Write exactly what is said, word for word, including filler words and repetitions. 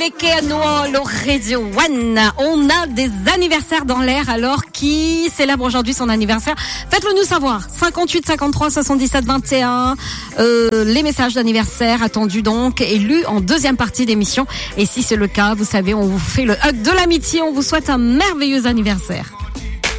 Pequeno, le Radio One. On a des anniversaires dans l'air, alors qui célèbre aujourd'hui son anniversaire? Faites-le nous savoir. cinquante-huit cinquante-trois soixante-dix-sept vingt et un. Euh, les messages d'anniversaire attendus donc et lus en deuxième partie d'émission. Et si c'est le cas, vous savez, on vous fait le hug de l'amitié. On vous souhaite un merveilleux anniversaire.